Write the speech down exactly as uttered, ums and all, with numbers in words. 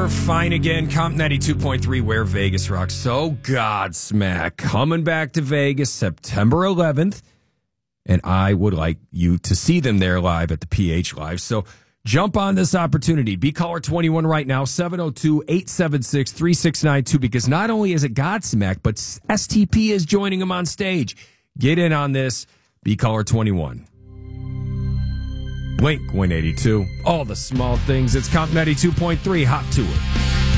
fine again. Comp ninety-two point three, where Vegas rocks. So Godsmack coming back to Vegas September eleventh. And I would like you to see them there live at the P H Live. So jump on this opportunity. Be caller twenty-one right now, seven oh two, eight seven six, three six nine two, because not only is it Godsmack, but S T P is joining them on stage. Get in on this. Be caller twenty-one. Blink one eighty-two. All the small things. It's Comp ninety-two point three. Hot Tour.